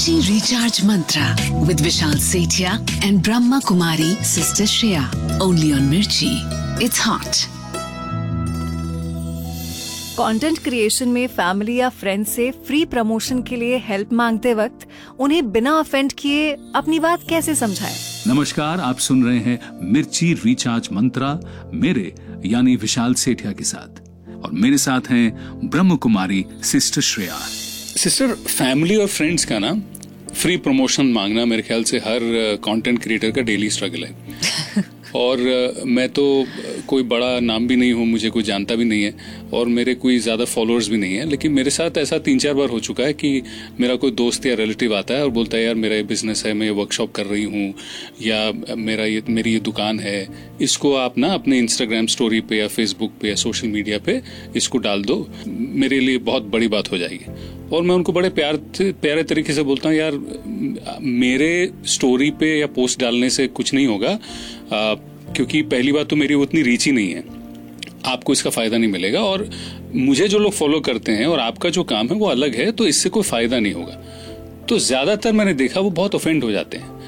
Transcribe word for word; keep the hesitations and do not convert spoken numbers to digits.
Mirchi Recharge Mantra with Vishal Sethia and Brahma Kumari Sister Shreya. Only on Mirchi. It's hot. Content creation में family या friend से free promotion के लिए help मांगते वक्त उन्हें बिना ऑफेंड किए अपनी बात कैसे समझाएं? नमस्कार, आप सुन रहे हैं मिर्ची रिचार्ज मंत्रा मेरे यानी विशाल सेठिया के साथ, और मेरे साथ हैं Brahma Kumari sister Shreya. Sister, family और फ्रेंड्स का ना फ्री प्रमोशन मांगना मेरे ख्याल से हर कंटेंट क्रिएटर का डेली स्ट्रगल है। और मैं तो कोई बड़ा नाम भी नहीं हूँ, मुझे कोई जानता भी नहीं है और मेरे कोई ज़्यादा फॉलोअर्स भी नहीं है, लेकिन मेरे साथ ऐसा तीन चार बार हो चुका है कि मेरा कोई दोस्त या रिलेटिव आता है और बोलता है यार मेरा ये बिजनेस है, मैं ये वर्कशॉप कर रही हूँ, या मेरा ये मेरी ये दुकान है, इसको आप ना अपने इंस्टाग्राम स्टोरी पे या फेसबुक पे या सोशल मीडिया पे इसको डाल दो, मेरे लिए बहुत बड़ी बात हो जाएगी। और मैं उनको बड़े प्यार प्यारे तरीके से बोलता हूँ यार मेरे स्टोरी पे या पोस्ट डालने से कुछ नहीं होगा, आ, क्योंकि पहली बात तो मेरी उतनी रीच ही नहीं है, आपको इसका फायदा नहीं मिलेगा, और मुझे जो लोग फॉलो करते हैं और आपका जो काम है वो अलग है, तो इससे कोई फायदा नहीं होगा। तो ज्यादातर मैंने देखा वो बहुत ऑफेंड हो जाते हैं।